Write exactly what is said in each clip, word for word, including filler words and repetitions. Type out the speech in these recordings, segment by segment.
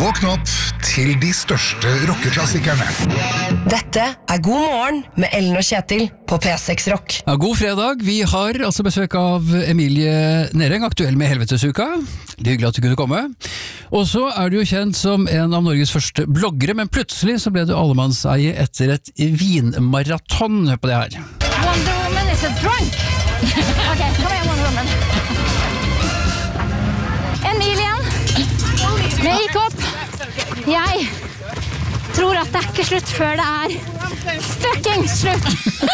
Våkn opp til de største rockeklassikerne. Dette er God morgen med Ellen og Kjetil på P seks Rock. Ja, god fredag. Vi har altså besøk av Emilie Næreng, aktuell med Helvetesuka. Det er hyggelig at du kunne komme. Og så er du jo kjent som en av Norges første bloggere, men plutselig så ble du allemannseie etter et vinmaraton. Hør på det her. Wonder Woman is a drunk. Ok, kom igjen, Wonder Woman. Emilie, make up. Jeg tror at det er ikke slutt før det er fucking slutt.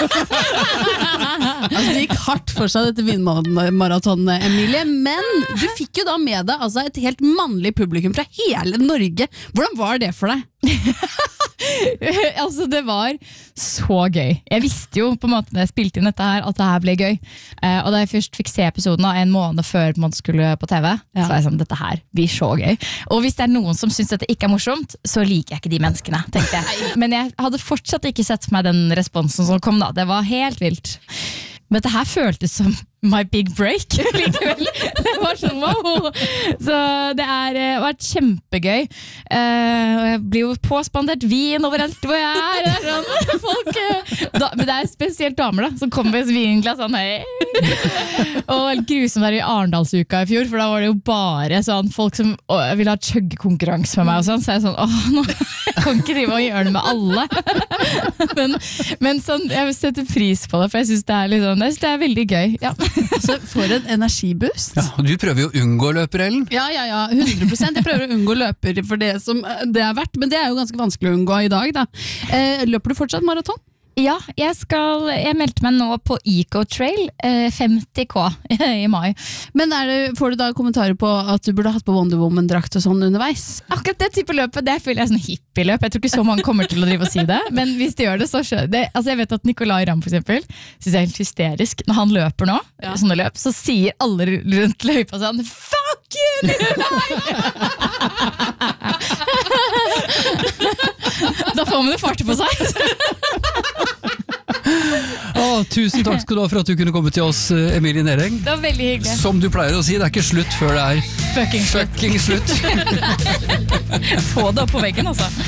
Altså, det gikk hardt for seg dette vinmaratonet, Emilie, men du fikk jo da med deg altså, et helt mannlig publikum fra hele Norge. Hvordan var det for deg? Altså det var så gøy. Jeg visste jo på en måte da jeg spilte inn dette her at det her ble gøy, uh, og da jeg først fikk se episoden av en måned før man skulle på TV, ja. Så var jeg sånn, dette her blir så gøy. Og hvis det er noen som synes dette ikke er morsomt, så liker jeg ikke de menneskene, tenkte jeg. Men jeg hadde fortsatt ikke sett for meg den responsen som kom da. Det var helt vilt. Men dette her føltes som my big break likevel. Det var sånn, wow. Så det har vært kjempegøy. Uh, og jeg blir jo påspandert vin overalt hvor jeg er. Det er sånn, folk, da, men det er spesielt damer da, som kommer med et vinglass sånn, hei. Og grusomt der i Arendalsuka i fjor, for da var det jo bare sånn, folk som å, ville ha chuggekonkurranse med meg og sånn, så jeg sånn, åh, nå jeg kan ikke drive og gjøre det med alle. men, men sånn, jeg setter pris på det, for jeg synes det er litt sånn, jeg synes det er veldig gøy, ja. Altså, for en energiboost. Ja, og du prøver jo å unngå løper, Ellen. Ja, ja, ja, hundre prosent. Jeg prøver å unngå løper for det som det er verdt, men det er jo ganske vanskelig å unngå i dag da. Eh, løper du fortsatt maraton? Ja, jeg, skal, jeg meldte meg nå på Eco-trail, eh, femti K i mai. Men er det, får du da kommentarer på at du burde hatt på Wonder Woman-drakt og sånn underveis? Akkurat det type løpet, det føler jeg sånn hippie-løp. Jeg tror ikke så mange kommer til å drive og si det, men hvis de gjør det, så skjønner det. Altså jeg vet at Nicolai Ramm for eksempel, synes jeg er helt hysterisk. Når han løper nå, ja. Sånne løp, så sier alle rundt løypa sånn, fuck you, Nicolai! Da får man det farte på seg. Å, tusen takk skal du ha for at du kunne komme til oss, Emilie Næreng. Det var veldig hyggelig. Som du pleier å si, det er ikke slutt før det er fucking slutt. Fucking slutt. Få det opp på veggen, altså.